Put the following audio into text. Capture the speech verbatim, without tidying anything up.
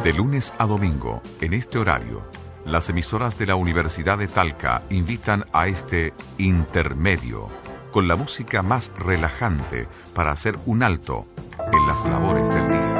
De lunes a domingo, en este horario, las emisoras de la Universidad de Talca invitan a este intermedio, con la música más relajante para hacer un alto en las labores del día.